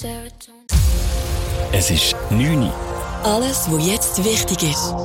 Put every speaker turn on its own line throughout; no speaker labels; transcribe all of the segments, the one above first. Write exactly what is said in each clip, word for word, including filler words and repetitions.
Es ist neun Uhr.
Alles, was jetzt wichtig ist.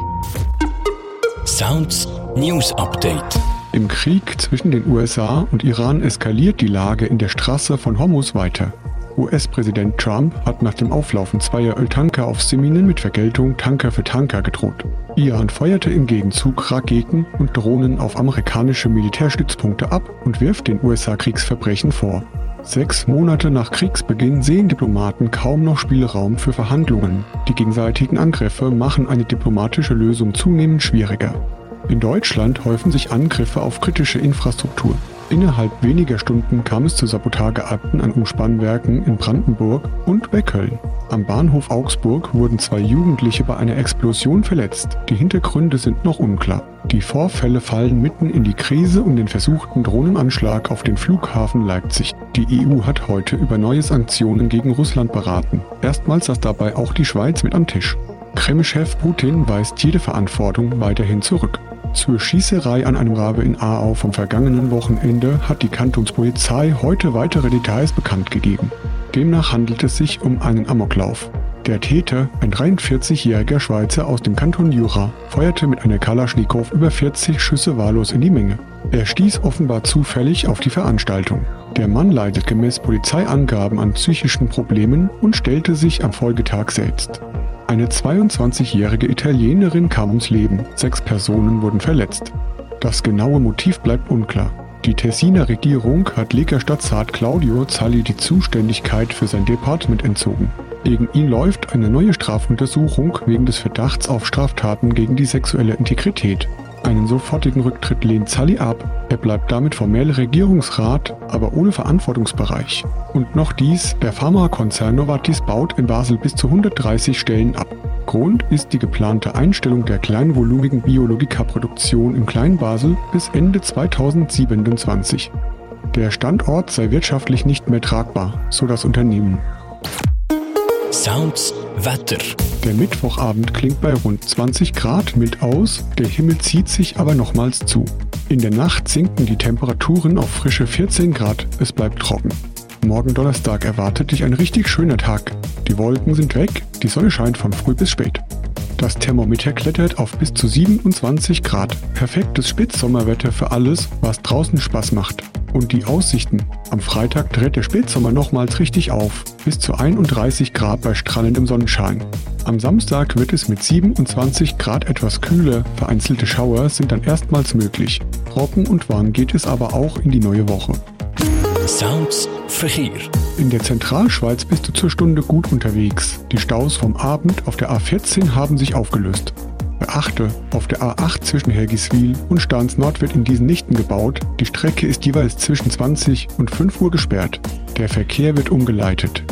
Sounds News Update.
Im Krieg zwischen den U S A und Iran eskaliert die Lage in der Straße von Hormuz weiter. U S-Präsident Trump hat nach dem Auflaufen zweier Öltanker auf Seminen mit Vergeltung Tanker für Tanker gedroht. Iran feuerte im Gegenzug Raketen und Drohnen auf amerikanische Militärstützpunkte ab und wirft den U S A Kriegsverbrechen vor. Sechs Monate nach Kriegsbeginn sehen Diplomaten kaum noch Spielraum für Verhandlungen. Die gegenseitigen Angriffe machen eine diplomatische Lösung zunehmend schwieriger. In Deutschland häufen sich Angriffe auf kritische Infrastruktur. Innerhalb weniger Stunden kam es zu Sabotageakten an Umspannwerken in Brandenburg und bei Köln. Am Bahnhof Augsburg wurden zwei Jugendliche bei einer Explosion verletzt. Die Hintergründe sind noch unklar. Die Vorfälle fallen mitten in die Krise und den versuchten Drohnenanschlag auf den Flughafen Leipzig. Die E U hat heute über neue Sanktionen gegen Russland beraten. Erstmals saß dabei auch die Schweiz mit am Tisch. Kreml-Chef Putin weist jede Verantwortung weiterhin zurück. Zur Schießerei an einem Rabe in Aarau vom vergangenen Wochenende hat die Kantonspolizei heute weitere Details bekannt gegeben. Demnach handelt es sich um einen Amoklauf. Der Täter, ein dreiundvierzigjähriger Schweizer aus dem Kanton Jura, feuerte mit einer Kalaschnikow über vierzig Schüsse wahllos in die Menge. Er stieß offenbar zufällig auf die Veranstaltung. Der Mann leidet gemäß Polizeiangaben an psychischen Problemen und stellte sich am Folgetag selbst. Eine zweiundzwanzigjährige Italienerin kam ums Leben, sechs Personen wurden verletzt. Das genaue Motiv bleibt unklar. Die Tessiner Regierung hat Lega Stadtrat Claudio Zalli die Zuständigkeit für sein Departement entzogen. Gegen ihn läuft eine neue Strafuntersuchung wegen des Verdachts auf Straftaten gegen die sexuelle Integrität. Einen sofortigen Rücktritt lehnt Zalli ab. Er bleibt damit formell Regierungsrat, aber ohne Verantwortungsbereich. Und noch dies, der Pharmakonzern Novartis baut in Basel bis zu hundertdreißig Stellen ab. Grund ist die geplante Einstellung der kleinvolumigen Biologikaproduktion in Kleinbasel bis Ende zweitausendsiebenundzwanzig. Der Standort sei wirtschaftlich nicht mehr tragbar, so das Unternehmen.
Sounds Wetter.
Der Mittwochabend klingt bei rund zwanzig Grad mild aus, der Himmel zieht sich aber nochmals zu. In der Nacht sinken die Temperaturen auf frische vierzehn Grad, es bleibt trocken. Morgen Donnerstag erwartet dich ein richtig schöner Tag. Die Wolken sind weg, die Sonne scheint von früh bis spät. Das Thermometer klettert auf bis zu siebenundzwanzig Grad. Perfektes Spätsommerwetter für alles, was draußen Spaß macht. Und die Aussichten. Am Freitag dreht der Spätsommer nochmals richtig auf. Bis zu einunddreißig Grad bei strahlendem Sonnenschein. Am Samstag wird es mit siebenundzwanzig Grad etwas kühler. Vereinzelte Schauer sind dann erstmals möglich. Trocken und warm geht es aber auch in die neue Woche.
Sounds Verkehr.
In der Zentralschweiz bist du zur Stunde gut unterwegs. Die Staus vom Abend auf der A vierzehn haben sich aufgelöst. Beachte, auf der A acht zwischen Hergiswil und Stans Nord wird in diesen Nichten gebaut. Die Strecke ist jeweils zwischen zwanzig und fünf Uhr gesperrt. Der Verkehr wird umgeleitet.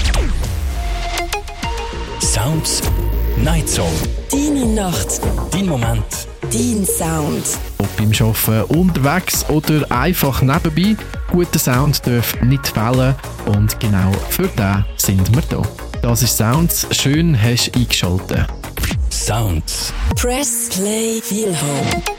Sounds Night Zone.
Deine Nacht.
Dein Moment.
Dein Sound.
Ob beim Arbeiten unterwegs oder einfach nebenbei, guter Sound darf nicht fehlen und genau für den sind wir da. Das ist Sounds, schön hast du eingeschaltet.
Sounds.
Press Play Feel Home.